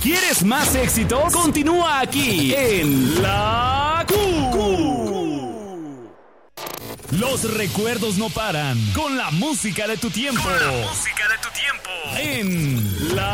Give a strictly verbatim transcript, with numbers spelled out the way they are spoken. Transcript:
¿Quieres más éxitos? Continúa aquí en La Q. Los recuerdos no paran con la música de tu tiempo. Con la música de tu tiempo. En La